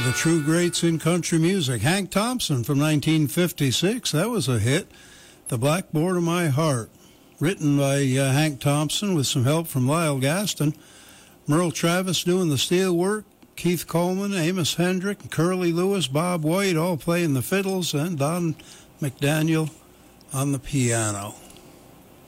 the true greats in country music. Hank Thompson from 1956. That was a hit. The Blackboard of My Heart. Written by Hank Thompson with some help from Lyle Gaston. Merle Travis doing the steel work. Keith Coleman, Amos Hendrick, Curly Lewis, Bob White all playing the fiddles, and Don McDaniel on the piano.